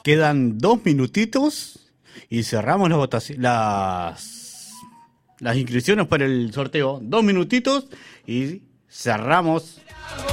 Quedan 2 minutitos y cerramos las inscripciones para el sorteo. 2 minutitos y cerramos.